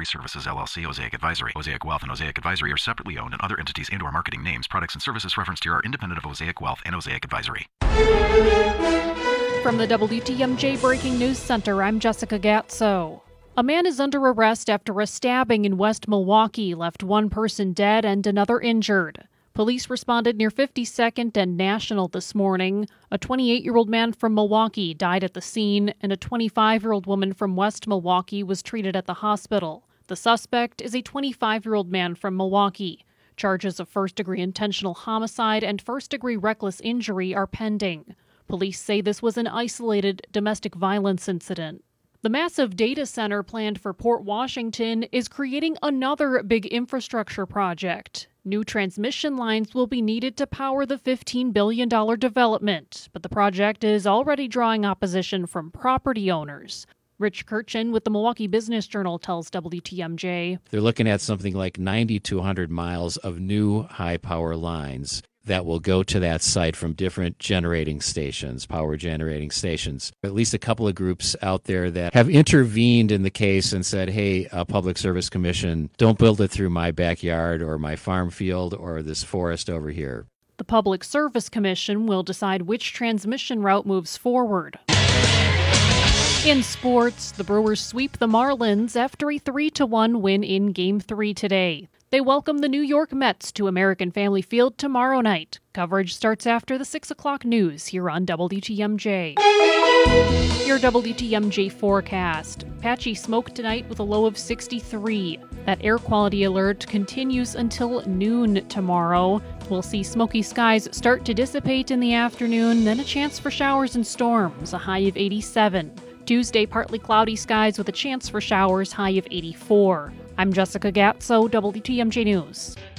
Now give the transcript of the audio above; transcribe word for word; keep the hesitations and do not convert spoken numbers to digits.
Advisory Services, L L C, Osaic Advisory. Osaic Wealth and Osaic Advisory are separately owned, and other entities and/or marketing names, products, and services referenced here are independent of Osaic Wealth and Osaic Advisory. From the W T M J Breaking News Center, I'm Jessica Gatso. A man is under arrest after a stabbing in West Milwaukee left one person dead and another injured. Police responded near fifty-second and National this morning. A twenty-eight-year-old man from Milwaukee died at the scene, and a twenty-five-year-old woman from West Milwaukee was treated at the hospital. The suspect is a twenty-five-year-old man from Milwaukee. Charges of first-degree intentional homicide and first-degree reckless injury are pending. Police say this was an isolated domestic violence incident. The massive data center planned for Port Washington is creating another big infrastructure project. New transmission lines will be needed to power the fifteen billion dollars development, but the project is already drawing opposition from property owners. Rich Kirchen with the Milwaukee Business Journal tells W T M J. They're looking at something like ninety to one hundred miles of new high-power lines that will go to that site from different generating stations, power generating stations. At least a couple of groups out there that have intervened in the case and said, hey, uh, Public Service Commission, don't build it through my backyard or my farm field or this forest over here. The Public Service Commission will decide which transmission route moves forward. In sports, the Brewers sweep the Marlins after a three to one win in Game three today. They welcome the New York Mets to American Family Field tomorrow night. Coverage starts after the six o'clock news here on W T M J. Your W T M J forecast. Patchy smoke tonight with a low of sixty-three. That air quality alert continues until noon tomorrow. We'll see smoky skies start to dissipate in the afternoon, then a chance for showers and storms, a high of eighty-seven. Tuesday, partly cloudy skies with a chance for showers, high of eighty-four. I'm Jessica Gatso, W T M J News.